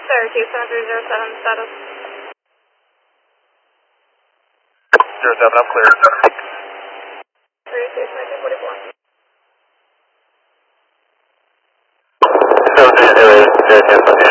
Syracuse 7307 status. 07, I'm clear. Syracuse 1944. 030,